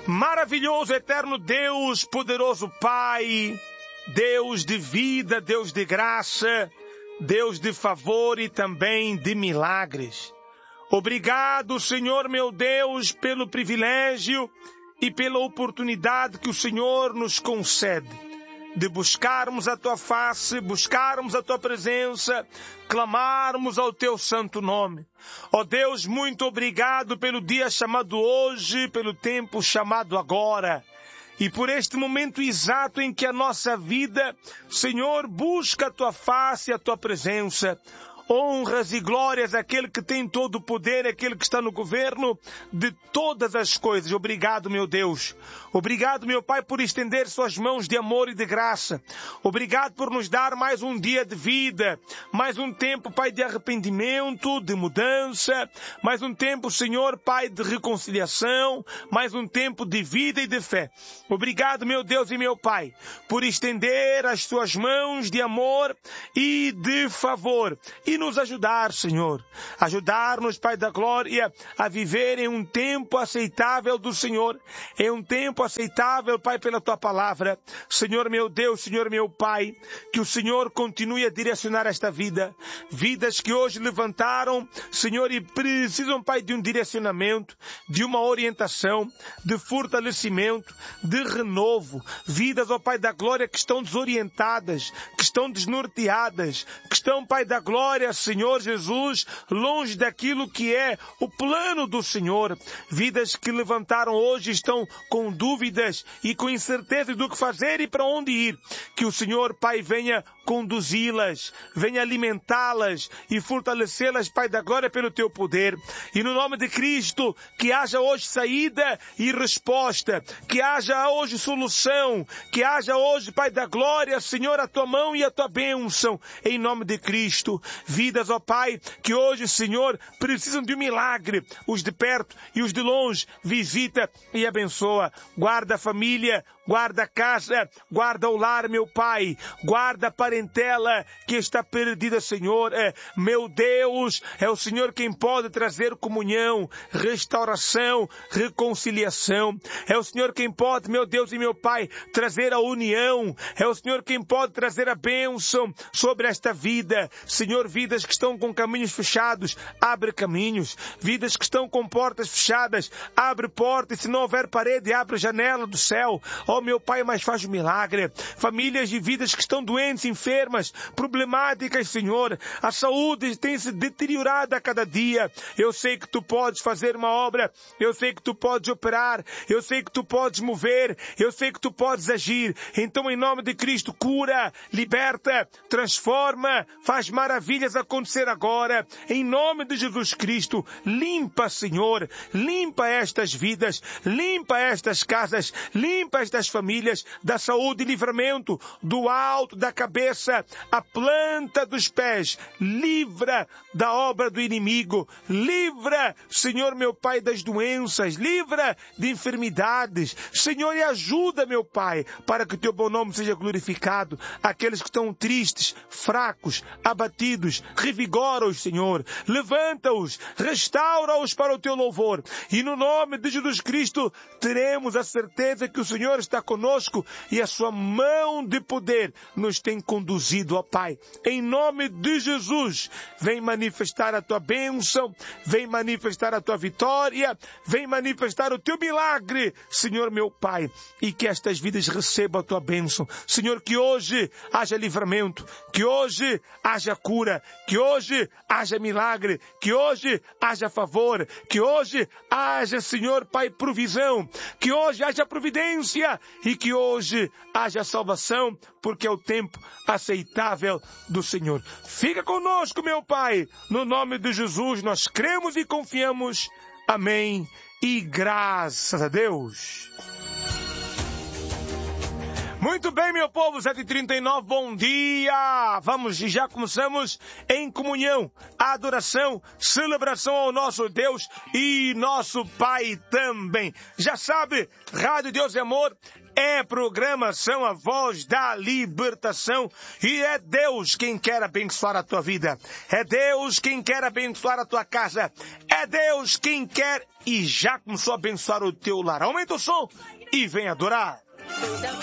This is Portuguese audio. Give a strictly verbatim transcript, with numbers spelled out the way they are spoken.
Maravilhoso, eterno Deus, poderoso Pai, Deus de vida, Deus de graça, Deus de favor e também de milagres. Obrigado, Senhor meu Deus, pelo privilégio e pela oportunidade que o Senhor nos concede de buscarmos a Tua face, buscarmos a Tua presença, clamarmos ao Teu santo nome. Ó Deus, muito obrigado pelo dia chamado hoje, pelo tempo chamado agora. E por este momento exato em que a nossa vida, Senhor, busca a Tua face e a Tua presença. Honras e glórias àquele que tem todo o poder, àquele que está no governo de todas as coisas. Obrigado, meu Deus. Obrigado, meu Pai, por estender suas mãos de amor e de graça. Obrigado por nos dar mais um dia de vida, mais um tempo, Pai, de arrependimento, de mudança, mais um tempo, Senhor, Pai, de reconciliação, mais um tempo de vida e de fé. Obrigado, meu Deus e meu Pai, por estender as suas mãos de amor e de favor. E nos ajudar, Senhor. Ajudar-nos, Pai da glória, a viver em um tempo aceitável do Senhor. Em um tempo aceitável, Pai, pela Tua palavra. Senhor meu Deus, Senhor meu Pai, que o Senhor continue a direcionar esta vida. Vidas que hoje levantaram, Senhor, e precisam, Pai, de um direcionamento, de uma orientação, de fortalecimento, de renovo. Vidas, ó Pai da glória, que estão desorientadas, que estão desnorteadas, que estão, Pai da glória, Senhor Jesus, longe daquilo que é o plano do Senhor. Vidas que levantaram hoje estão com dúvidas e com incerteza do que fazer e para onde ir. Que o Senhor, Pai, venha conduzi-las, venha alimentá-las e fortalecê-las, Pai da glória, pelo Teu poder. E no nome de Cristo, que haja hoje saída e resposta, que haja hoje solução, que haja hoje, Pai da glória, Senhor, a Tua mão e a Tua bênção, em nome de Cristo. Vidas, ó Pai, que hoje, Senhor, precisam de um milagre. Os de perto e os de longe, visita e abençoa. Guarda a família, guarda a casa, guarda o lar, meu Pai. Guarda a parentela que está perdida, Senhor. É, meu Deus, é o Senhor quem pode trazer comunhão, restauração, reconciliação. É o Senhor quem pode, meu Deus e meu Pai, trazer a união. É o Senhor quem pode trazer a bênção sobre esta vida. Senhor, vidas que estão com caminhos fechados, abre caminhos. Vidas que estão com portas fechadas, abre porta. E se não houver parede, abre a janela do céu. Ó meu Pai, mas faz um milagre. Famílias de vidas que estão doentes, enfermas, problemáticas, Senhor. A saúde tem se deteriorado a cada dia. Eu sei que Tu podes fazer uma obra. Eu sei que Tu podes operar. Eu sei que Tu podes mover. Eu sei que Tu podes agir. Então, em nome de Cristo, cura, liberta, transforma, faz maravilhas acontecer agora. Em nome de Jesus Cristo, limpa, Senhor, limpa estas vidas, limpa estas casas, limpa estas famílias, da saúde e livramento, do alto da cabeça, a planta dos pés. Livra da obra do inimigo. Livra, Senhor meu Pai, das doenças. Livra de enfermidades. Senhor, e ajuda, meu Pai, para que o Teu bom nome seja glorificado. Aqueles que estão tristes, fracos, abatidos, revigora-os, Senhor. Levanta-os, restaura-os para o Teu louvor. E no nome de Jesus Cristo, teremos a certeza que o Senhor está conosco e a Sua mão de poder nos tem conduzido, ó Pai. Em nome de Jesus, vem manifestar a Tua bênção, vem manifestar a Tua vitória, vem manifestar o Teu milagre, Senhor meu Pai, e que estas vidas recebam a Tua bênção. Senhor, que hoje haja livramento, que hoje haja cura, que hoje haja milagre, que hoje haja favor, que hoje haja, Senhor Pai, provisão, que hoje haja providência e que hoje haja salvação, porque é o tempo aceitável do Senhor. Fica conosco, meu Pai, no nome de Jesus nós cremos e confiamos. Amém e graças a Deus. Muito bem, meu povo, sete e trinta e nove, bom dia! Vamos, e já começamos em comunhão, adoração, celebração ao nosso Deus e nosso Pai também. Já sabe, Rádio Deus e Amor é programação, a voz da libertação, e é Deus quem quer abençoar a tua vida, é Deus quem quer abençoar a tua casa, é Deus quem quer e já começou a abençoar o teu lar. Aumenta o som e vem adorar.